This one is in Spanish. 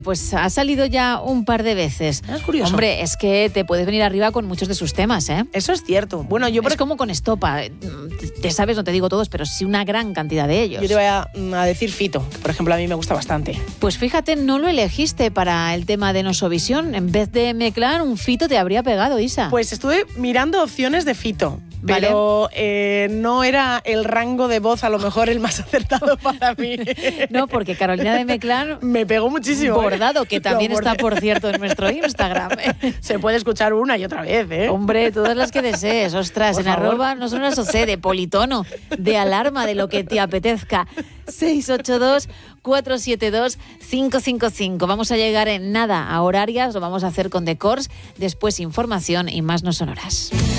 Pues ha salido ya un par de veces. Es curioso. Hombre, es que te puedes venir arriba con muchos de sus temas, ¿eh? Eso es cierto. Bueno, Es como con Estopa. Te sabes, no te digo todos, pero sí una gran cantidad de ellos. Yo te voy a decir Fito, que por ejemplo a mí me gusta bastante. Pues fíjate, no lo elegiste para el tema de Nosovisión. En vez de M-Clan, un Fito te habría pegado, Isa. Pues estuve mirando opciones de Fito. Pero no era el rango de voz a lo mejor el más acertado para mí. No, porque Carolina de M-Clan me pegó muchísimo. Bordado, que también está, por cierto, en nuestro Instagram. Se puede escuchar una y otra vez, ¿eh? Hombre, todas las que desees. Ostras, por en favor. arroba no son las de politono, de alarma, de lo que te apetezca. 682-472-555. Vamos a llegar en nada a horarias, lo vamos a hacer con The Corrs, después información y más no sonoras.